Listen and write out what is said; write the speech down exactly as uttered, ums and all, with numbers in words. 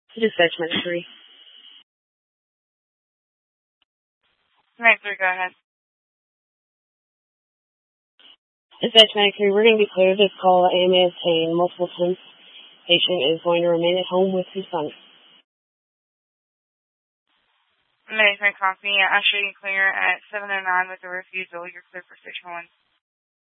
Dispatch Medic three. Medic three, go ahead. Dispatch Medic three, we're going to be clear of this call. A M A obtained multiple times. Patient is going to remain at home with his son. Medic three, copy. I'll show you clear at seven oh nine with a refusal. You're clear for station one.